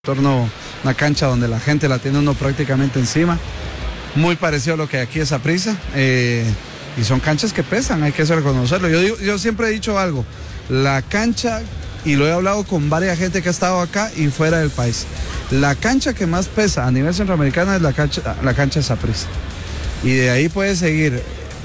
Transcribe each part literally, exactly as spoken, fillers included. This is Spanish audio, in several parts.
Torno una cancha donde la gente la tiene uno prácticamente encima, muy parecido a lo que aquí es Saprissa, eh, y son canchas que pesan, hay que reconocerlo. Yo, digo, yo siempre he dicho algo, la cancha, y lo he hablado con varias gente que ha estado acá y fuera del país, la cancha que más pesa a nivel centroamericano es la cancha, la cancha de Saprissa, y de ahí puede seguir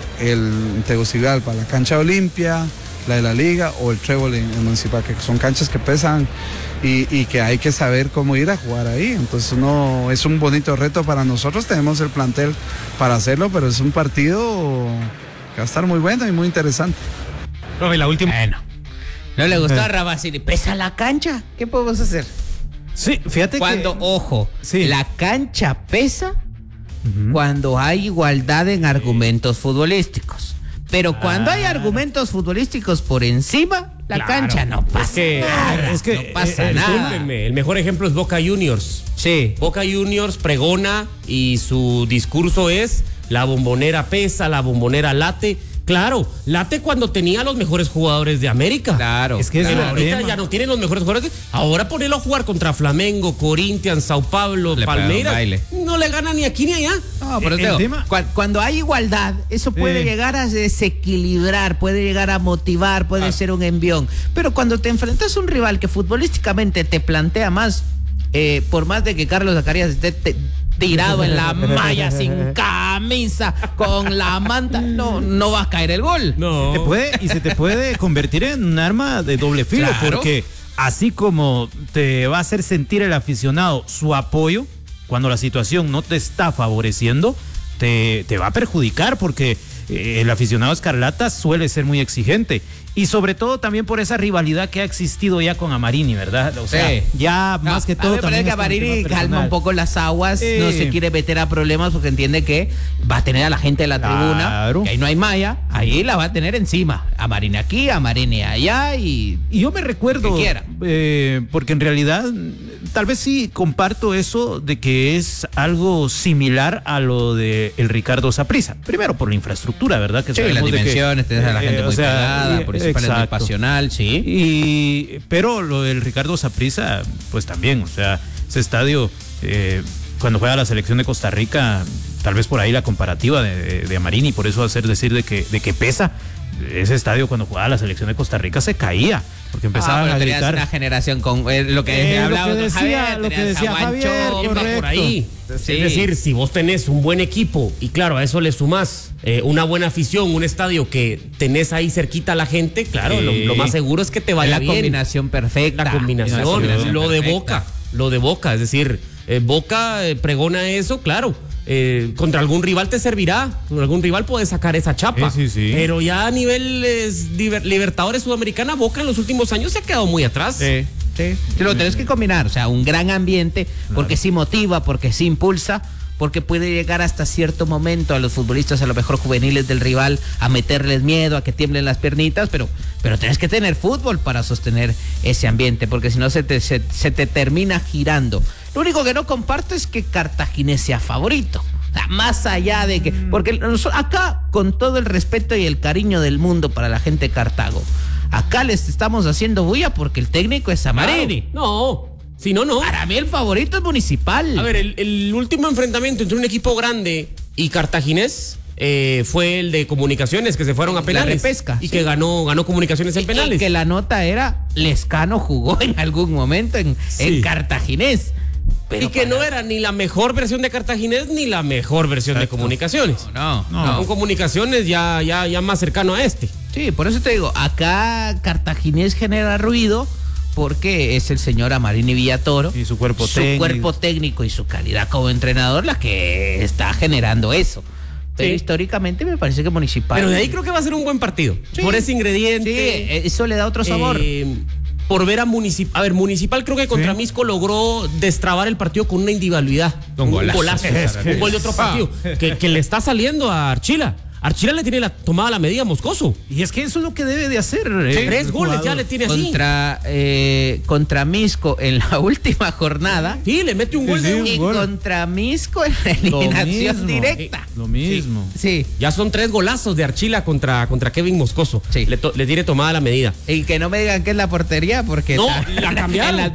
el Tegucigalpa, la cancha Olimpia, la de la Liga o el Trébol en el Municipal, que son canchas que pesan y, y que hay que saber cómo ir a jugar ahí. Entonces no, es un bonito reto para nosotros, tenemos el plantel para hacerlo, pero es un partido que va a estar muy bueno y muy interesante. Profe, la última. Bueno, no le gustó a Rabasiri, pesa la cancha, ¿qué podemos hacer? Sí, fíjate cuando, que... ojo, sí. La cancha pesa uh-huh. cuando hay igualdad en argumentos futbolísticos. Pero cuando ah. hay argumentos futbolísticos por encima, la claro. cancha no pasa es que, nada. Es que, no pasa eh, nada. El mejor ejemplo es Boca Juniors. Sí. Boca Juniors pregona y su discurso es: la bombonera pesa, la bombonera late. Claro, late cuando tenía los mejores jugadores de América. Claro. Es que claro. es ahorita ya no tienen los mejores jugadores. Ahora ponerlo a jugar contra Flamengo, Corinthians, Sao Paulo, le Palmeiras. No le gana ni aquí ni allá. No, pero te digo, cu- cuando hay igualdad, eso puede sí. llegar a desequilibrar, puede llegar a motivar, puede ah. ser un envión. Pero cuando te enfrentas a un rival que futbolísticamente te plantea más, eh, por más de que Carlos Zacarías esté te, tirado en la malla, sin camisa, con la manta, no, no va a caer el gol. No. Se te puede, y se te puede convertir en un arma de doble filo, claro. porque así como te va a hacer sentir el aficionado su apoyo, cuando la situación no te está favoreciendo, te, te va a perjudicar, porque eh, el aficionado escarlata suele ser muy exigente. Y sobre todo también por esa rivalidad que ha existido ya con Amarini, ¿verdad? O sea, sí. ya no, más que todo... A mí me parece que Amarini calma un poco las aguas, sí. no se quiere meter a problemas porque entiende que va a tener a la gente de la claro. tribuna, que ahí no hay malla, ahí la va a tener encima. Amarini aquí, Amarini allá y... Y yo me recuerdo, eh, porque en realidad tal vez sí comparto eso de que es algo similar a lo de el Ricardo Saprissa. Primero por la infraestructura, ¿verdad? Que sí, las dimensiones, tienes a la gente eh, muy o sea, pegada, por eso es muy pasional, sí. Y, pero lo del Ricardo Saprissa, pues también, o sea, ese estadio, eh, cuando juega la selección de Costa Rica, tal vez por ahí la comparativa de, de, de Amarini, por eso hacer decir de que, de que pesa. Ese estadio cuando jugaba la selección de Costa Rica se caía porque empezaban ah, a gritar. Una generación con eh, lo que eh, hablaba lo que decía, Javier, lo que decía Javier, correcto. Por ahí. Sí. Es decir, si vos tenés un buen equipo y claro, a eso le sumás eh, una buena afición, un estadio que tenés ahí cerquita a la gente, claro, sí. lo, lo más seguro es que te vaya la bien. La combinación perfecta. La combinación, la combinación lo perfecta. de Boca, lo de Boca, es decir, eh, Boca eh, pregona eso, claro. Eh, contra algún rival te servirá, con algún rival puedes sacar esa chapa, sí, sí, sí. pero ya a nivel eh, Libertadores Sudamericana, Boca en los últimos años se ha quedado muy atrás. Sí, sí. Lo tenés que combinar, o sea, un gran ambiente, porque claro. sí motiva, porque sí impulsa, porque puede llegar hasta cierto momento a los futbolistas, a lo mejor juveniles del rival, a meterles miedo, a que tiemblen las piernitas, pero, pero tenés que tener fútbol para sostener ese ambiente, porque si no se te, se, se te termina girando. Lo único que no comparto es que Cartaginés sea favorito. O sea, más allá de que... Porque acá, con todo el respeto y el cariño del mundo para la gente de Cartago, acá les estamos haciendo bulla porque el técnico es Amarini. Claro. No, si no, no. Para mí el favorito es Municipal. A ver, el, el último enfrentamiento entre un equipo grande y Cartaginés eh, fue el de Comunicaciones, que se fueron a penales. La repesca. Y sí. que ganó, ganó Comunicaciones en y, penales. Y que la nota era, Lescano jugó en algún momento en, sí. en Cartaginés. Pero y que para... no era ni la mejor versión de Cartaginés ni la mejor versión Exacto. de Comunicaciones. No, no. no. Con Comunicaciones ya, ya, ya más cercano a este. Sí, por eso te digo, acá Cartaginés genera ruido porque es el señor Amarini Villatoro y su cuerpo su técnico. cuerpo técnico y su calidad como entrenador la que está generando eso. Pero sí. históricamente me parece que Municipal. Pero de ahí creo que va a ser un buen partido. Sí. Por ese ingrediente. Sí, eso le da otro sabor. Eh, por ver a Municipal. A ver, Municipal creo que contra sí. Misco logró destrabar el partido con una individualidad. Un golazo. Un golazo. Es que un gol de otro partido. Ah. Que, que le está saliendo a Archila. Archila le tiene la tomada la medida a Moscoso. Y es que eso es lo que debe de hacer. Sí, eh, tres goles ya le tiene así. Contra, eh, contra Misco en la última jornada. Sí, le mete un gol. Sí, de sí, un y gol. contra Misco en la eliminación mismo, directa. Lo mismo. Sí. sí. Ya son tres golazos de Archila contra, contra Kevin Moscoso. Sí. Le, to, le tiene tomada la medida. Y que no me digan que es la portería porque no, está, la cambiaron. En las dos.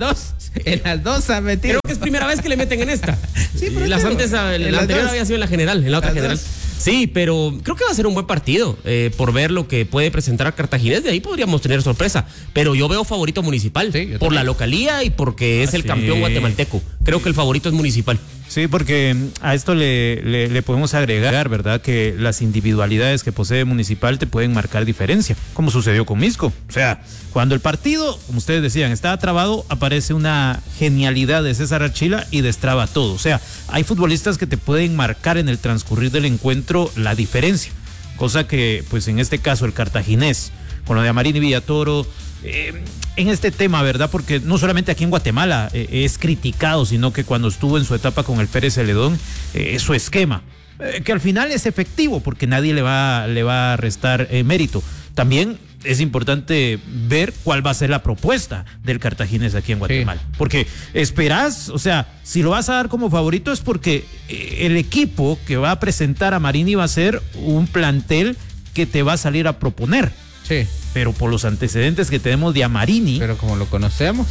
En las dos ha metido. Creo que es primera vez que le meten en esta. Sí, pero Y las claro, antes, la en las anterior dos. había sido en la general, en la otra Las general. dos. Sí, pero creo que va a ser un buen partido eh, por ver lo que puede presentar a Cartaginés. De ahí podríamos tener sorpresa. Pero yo veo favorito Municipal Sí, yo por también. la localía y porque es Ah, el sí. campeón guatemalteco. Creo que el favorito es Municipal. Sí, porque a esto le, le, le podemos agregar, ¿verdad? Que las individualidades que posee Municipal te pueden marcar diferencia, como sucedió con Misco. O sea, cuando el partido, como ustedes decían, estaba trabado, aparece una genialidad de César Archila y destraba todo. O sea, hay futbolistas que te pueden marcar en el transcurrir del encuentro la diferencia, cosa que, pues en este caso, el cartaginés, con lo de Amarini Villatoro, eh, en este tema, ¿verdad? Porque no solamente aquí en Guatemala eh, es criticado, sino que cuando estuvo en su etapa con el Pérez Celedón, eh, su esquema, eh, que al final es efectivo, porque nadie le va, le va a restar eh, mérito. También es importante ver cuál va a ser la propuesta del cartaginés aquí en Guatemala. Sí. Porque esperás, o sea, si lo vas a dar como favorito es porque eh, el equipo que va a presentar a Marini va a ser un plantel que te va a salir a proponer. Sí. Pero por los antecedentes que tenemos de Amarini. Pero como lo conocemos,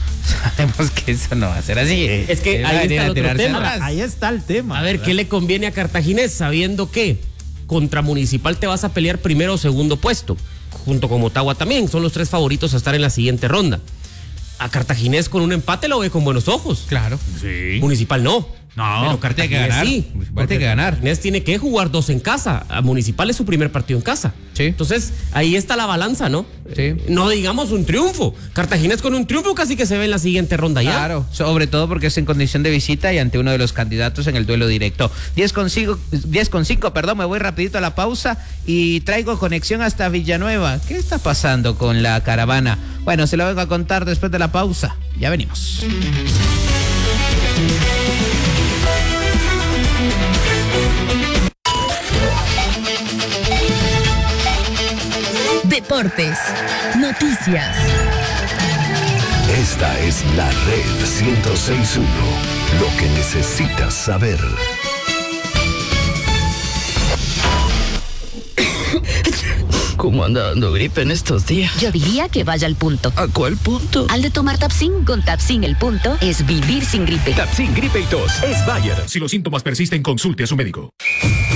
sabemos que eso no va a ser así. Es que ahí está el otro tema. Ahí está el tema. A ver, ¿verdad? ¿Qué le conviene a Cartaginés sabiendo que contra Municipal te vas a pelear primero o segundo puesto? Junto con Motagua también, son los tres favoritos a estar en la siguiente ronda. A Cartaginés con un empate lo ve con buenos ojos. Claro. Sí. Municipal no. No, pero Cartaginés tiene que ganar. sí. Municipal tiene que ganar. Cartaginés tiene que jugar dos en casa. A Municipal es su primer partido en casa. Sí. Entonces, ahí está la balanza, ¿no? Sí. No digamos un triunfo. Cartaginés con un triunfo casi que se ve en la siguiente ronda ya. Claro, sobre todo porque es en condición de visita y ante uno de los candidatos en el duelo directo. diez con cinco, perdón, me voy rapidito a la pausa y traigo conexión hasta Villanueva. ¿Qué está pasando con la caravana? Bueno, se lo vengo a contar después de la pausa. Ya venimos. Deportes, noticias. Esta es la Red ciento seis punto uno. Lo que necesitas saber. ¿Cómo anda dando gripe en estos días? Yo diría que vaya al punto. ¿A cuál punto? Al de tomar Tapsin. Con Tapsin el punto es vivir sin gripe. Tapsin Gripe y Tos es Bayer. Si los síntomas persisten, consulte a su médico.